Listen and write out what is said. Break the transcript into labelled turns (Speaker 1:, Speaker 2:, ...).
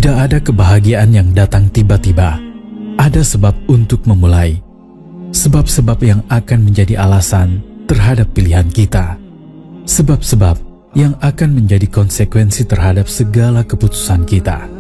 Speaker 1: Tidak ada kebahagiaan yang datang tiba-tiba. Ada sebab untuk memulai. Sebab-sebab yang akan menjadi alasan terhadap pilihan kita. Sebab-sebab yang akan menjadi konsekuensi terhadap segala keputusan kita.